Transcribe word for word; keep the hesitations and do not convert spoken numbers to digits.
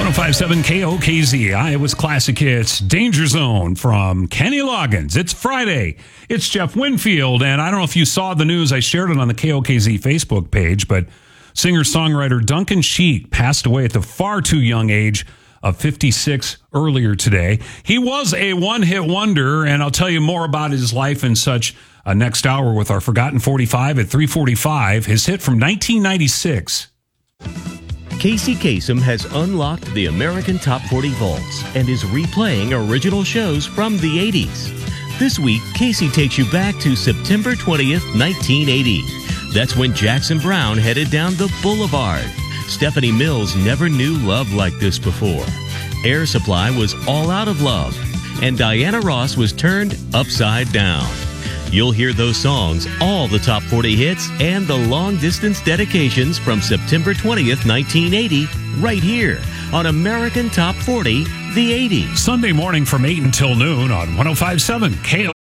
oh five seven K O K Z, Iowa's Classic Hits, Danger Zone from Kenny Loggins. It's Friday. It's Jeff Winfield, and I don't know if you saw the news. I shared it on the K O K Z Facebook page, but singer-songwriter Duncan Sheik passed away at the far too young age of fifty-six earlier today. He was a one-hit wonder, and I'll tell you more about his life and such uh, next hour with our Forgotten forty-five at three forty-five, his hit from nineteen ninety-six. Casey Kasem has unlocked the American Top forty Vaults and is replaying original shows from the eighties. This week, Casey takes you back to September twentieth, nineteen eighty. That's when Jackson Browne headed down the boulevard. Stephanie Mills never knew love like this before. Air Supply was all out of love, and Diana Ross was turned upside down. You'll hear those songs, all the top forty hits, and the long-distance dedications from September twentieth, nineteen eighty, right here on American Top forty, the eighties. Sunday morning from eight until noon on one oh five point seven K O.